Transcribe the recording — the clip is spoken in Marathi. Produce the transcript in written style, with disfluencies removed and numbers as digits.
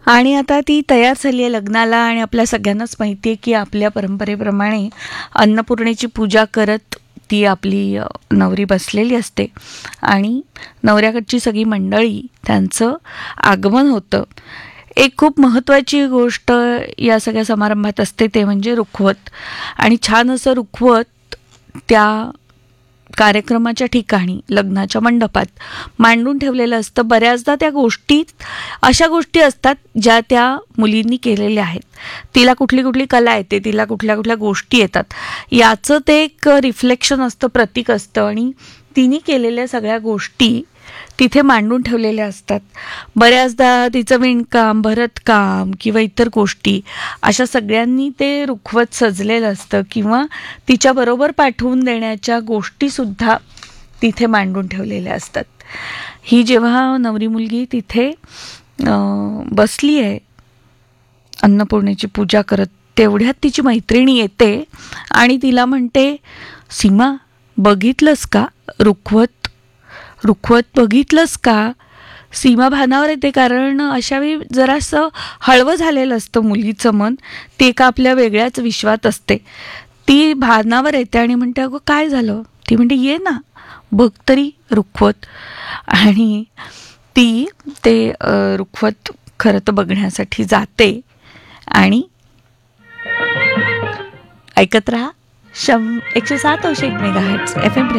आणि आता ती तयार झाली आहे लग्नाला आणि आपल्या सगळ्यांनाच माहिती आहे की आपल्या परंपरेप्रमाणे अन्नपूर्णेची पूजा करत ती आपली नवरी बसलेली असते आणि नवऱ्याकडची सगळी मंडळी त्यांचं आगमन होतं. एक खूप महत्त्वाची गोष्ट या सगळ्या समारंभात असते ते म्हणजे रुखवत. आणि छान असं रुखवत त्या कार्यक्रमाच्या ठिकाणी लग्नाच्या मंडपात मांडून ठेवलेलं असतं. बऱ्याचदा त्या गोष्टीत अशा गोष्टी असतात ज्या त्या मुलींनी केलेल्या आहेत. तिला कुठली कुठली कला येते, तिला कुठल्या कुठल्या गोष्टी येतात, याचं ते एक रिफ्लेक्शन असतं, प्रतीक असतं. आणि तिने केलेल्या सगळ्या गोष्टी तिथे मांडून ठेवलेल्या असतात. बऱ्याचदा तिचं विणकाम, भरतकाम किंवा इतर गोष्टी अशा सगळ्यांनी ते रुखवत सजलेलं असतं किंवा तिच्याबरोबर पाठवून देण्याच्या गोष्टीसुद्धा तिथे मांडून ठेवलेल्या असतात. ही जेव्हा नवरी मुलगी तिथे बसली आहे अन्नपूर्णेची पूजा करत, तेवढ्यात तिची मैत्रिणी येते आणि तिला म्हणते, सीमा बघितलंस का रुखवत? रुखवत बघितलंस का? सीमा भानावर येते, कारण अशावेळी जरासं हळवं झालेलं असतं मुलीचं मन. ती एका आपल्या वेगळ्याच विश्वात असते. ती भानावर येते आणि म्हणते, अगं काय झालं? ती म्हणते, ये ना बघ तरी रुखवत. आणि ती ते रुखवत खरं तर बघण्यासाठी जाते. आणि ऐकत राहा 107.1 मेगाहर्ट्झ FM